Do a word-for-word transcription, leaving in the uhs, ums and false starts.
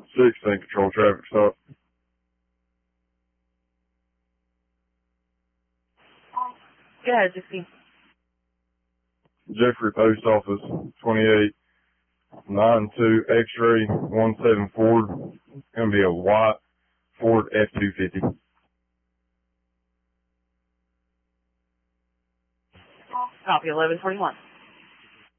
sixteen, control traffic stop. Go ahead, sixteen. Jeffrey Post Office, twenty-eight ninety-two X-ray one seven Ford. It's going to be a white Ford F two fifty. Copy, eleven forty-one.